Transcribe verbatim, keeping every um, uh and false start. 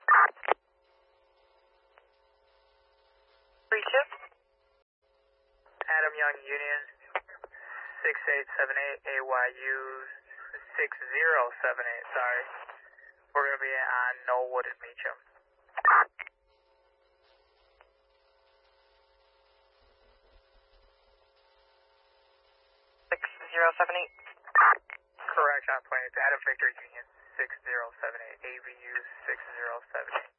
Three two. Adam Young Union, six eight seven eight, A Y U six zero seven eight, sorry. We're going to be on Knollwood and Meacham. six zero seven eight. Correct, on plane. Adam Victor Union, six zero seven eight, A V U six zero seven eight.